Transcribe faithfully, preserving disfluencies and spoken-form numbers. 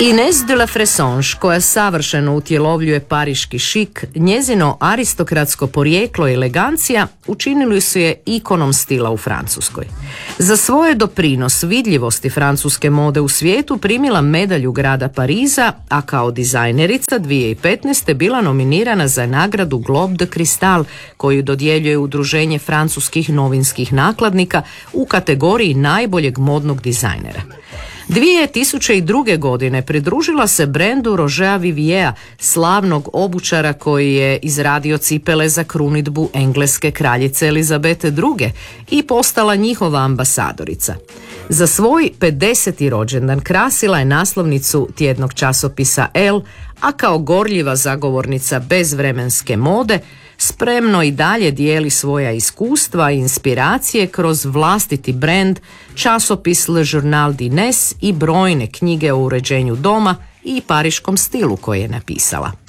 Inés de la Fressange, koja savršeno utjelovljuje pariški šik, njezino aristokratsko porijeklo i elegancija učinili su je ikonom stila u Francuskoj. Za svoje doprinos vidljivosti francuske mode u svijetu primila medalju grada Pariza, a kao dizajnerica dvije tisuće petnaeste. bila nominirana za nagradu Globe de Cristal, koju dodjeljuje Udruženje francuskih novinskih nakladnika u kategoriji najboljeg modnog dizajnera. dvije tisuće druge. godine pridružila se brendu Roger Viviera, slavnog obućara koji je izradio cipele za krunidbu engleske kraljice Elizabete druge. i postala njihova ambasadorica. Za svoj pedeseti rođendan krasila je naslovnicu tjednog časopisa Elle, a kao gorljiva zagovornica bezvremenske mode spremno i dalje dijeli svoja iskustva i inspiracije kroz vlastiti brend, časopis Le Journal d'Inés i brojne knjige o uređenju doma i pariškom stilu koje je napisala.